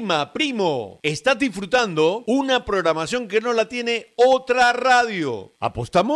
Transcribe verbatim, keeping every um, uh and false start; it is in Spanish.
Prima, primo, estás disfrutando una programación que no la tiene otra radio. ¿Apostamos?